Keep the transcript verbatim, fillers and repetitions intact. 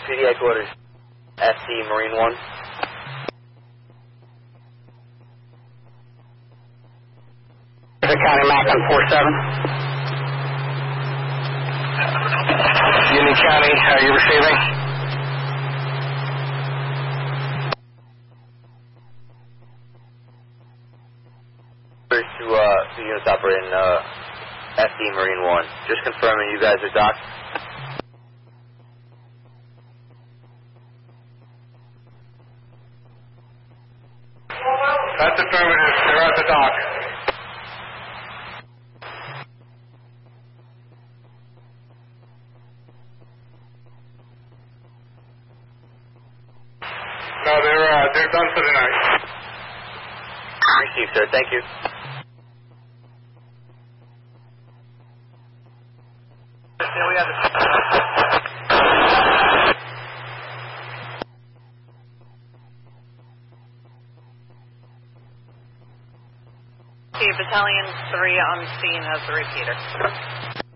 P D headquarters, F C Marine one. The county map on four seven. Union County, are you receiving? To uh, the units operating uh, F D Marine one. Just confirming you guys are docked. That's affirmative. They're at the dock. No, they're uh, they're done for the night. Received, sir. Thank you. We have the Battalion three on scene as the repeater.